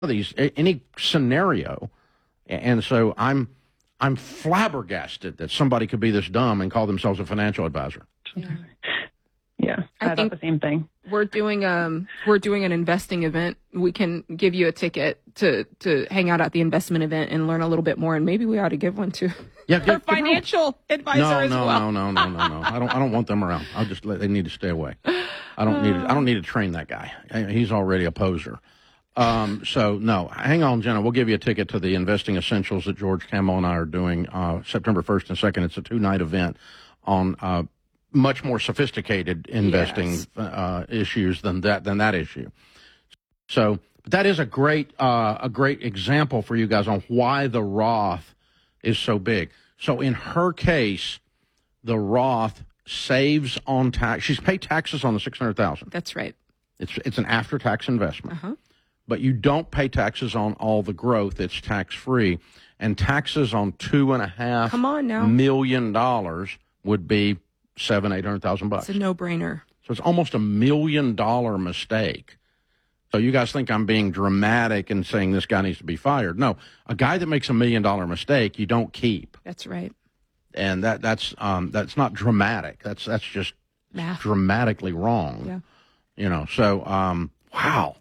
these, any scenario. And so I'm flabbergasted that somebody could be this dumb and call themselves a financial advisor. Yeah, I thought the same thing. We're doing an investing event. We can give you a ticket to hang out at the investment event and learn a little bit more. And maybe we ought to give one to our financial advisor as well. No. I don't want them around. They need to stay away. I don't need to train that guy. He's already a poser. So no, hang on, Jenna. We'll give you a ticket to the Investing Essentials that George Kamel and I are doing September 1st and 2nd. It's a 2-night event on much more sophisticated investing issues than that issue. So that is a great example for you guys on why the Roth is so big. So in her case, the Roth saves on tax. She's paid taxes on the $600,000. That's right. It's an after-tax investment. But you don't pay taxes on all the growth. It's tax-free. And taxes on $2.5 million would be $700,000-800,000. It's a no-brainer. So it's almost $1 million mistake. So you guys think I'm being dramatic and saying this guy needs to be fired. No, a guy that makes $1 million mistake, you don't keep. That's right. And that's not dramatic. That's just math. Dramatically wrong. Yeah. You know, so wow.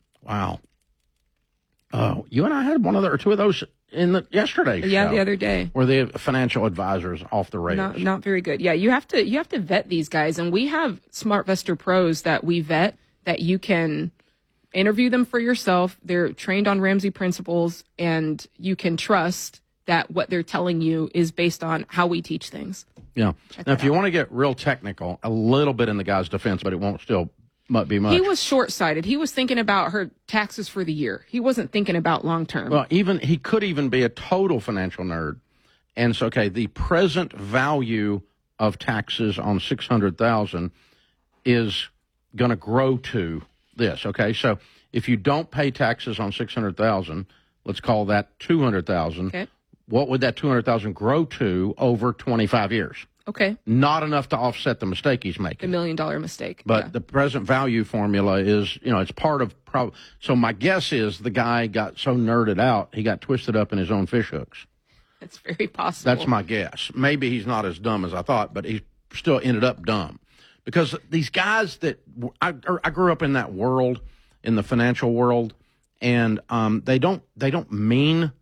You and I had one or two of those in yesterday. Yeah, the other day. Where the financial advisors off the rails. Not very good. Yeah, you have to vet these guys, and we have SmartVestor pros that we vet that you can interview them for yourself. They're trained on Ramsey principles, and you can trust that what they're telling you is based on how we teach things. Yeah. Now, if you want to get real technical, a little bit in the guy's defense, but it won't still be much. He was short-sighted. He was thinking about her taxes for the year. He wasn't thinking about long-term. Well, he could even be a total financial nerd. And so, okay, the present value of taxes on $600,000 is going to grow to this. Okay, so if you don't pay taxes on $600,000, let's call that $200,000. Okay. What would that $200,000 grow to over 25 years? Okay. Not enough to offset the mistake he's making. The $1 million mistake. But the present value formula is, it's part of so my guess is the guy got so nerded out, he got twisted up in his own fish hooks. That's very possible. That's my guess. Maybe he's not as dumb as I thought, but he still ended up dumb. Because these guys that I grew up in that world, in the financial world, and they don't mean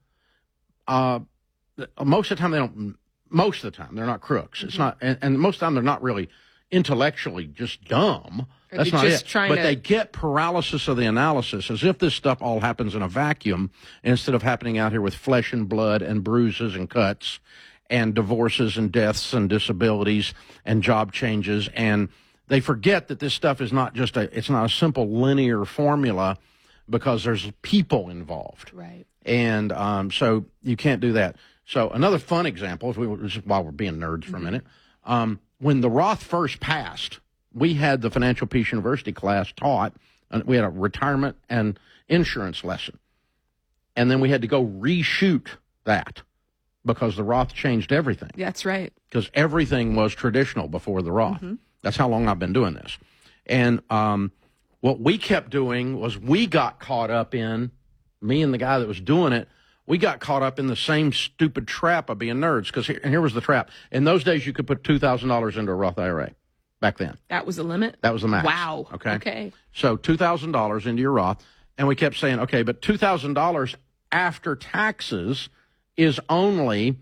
most of the time most of the time they're not crooks. It's not, and most of the time they're not really intellectually just dumb. That's not it. But they get paralysis of the analysis, as if this stuff all happens in a vacuum instead of happening out here with flesh and blood and bruises and cuts and divorces and deaths and disabilities and job changes. And they forget that this stuff is not it's not a simple linear formula because there's people involved. Right. And so you can't do that. So another fun example, while we're being nerds for a minute, when the Roth first passed, we had the Financial Peace University class taught, and we had a retirement and insurance lesson. And then we had to go reshoot that because the Roth changed everything. That's right. Because everything was traditional before the Roth. That's how long I've been doing this. And what we kept doing was we got caught up in, me and the guy that was doing it, we got caught up in the same stupid trap of being nerds. Because here was the trap. In those days, you could put $2,000 into a Roth IRA. Back then. That was the limit? That was the max. Wow. Okay. So $2,000 into your Roth. And we kept saying, okay, but $2,000 after taxes is only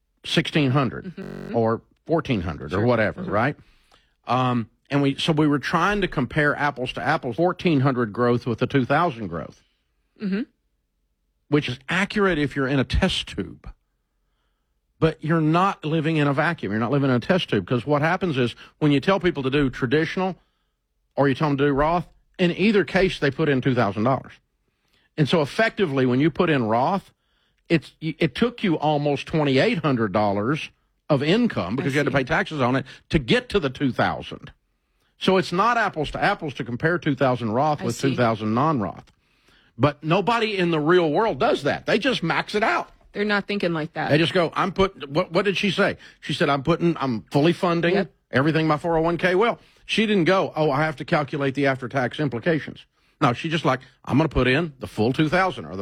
$1,600 or $1,400 or whatever, right? And we were trying to compare apples to apples, 1,400 growth with the 2,000 growth, which is accurate if you're in a test tube. But you're not living in a vacuum. You're not living in a test tube, because what happens is when you tell people to do traditional or you tell them to do Roth, in either case, they put in $2,000. And so effectively, when you put in Roth, it took you almost $2,800 of income because you had to pay taxes on it to get to the $2,000. So it's not apples to apples to compare 2,000 Roth with 2,000 non-Roth. But nobody in the real world does that. They just max it out. They're not thinking like that. They just go, what did she say? She said, I'm fully funding everything my 401k. Well, she didn't go, I have to calculate the after-tax implications. No, she just I'm going to put in the full 2,000 or the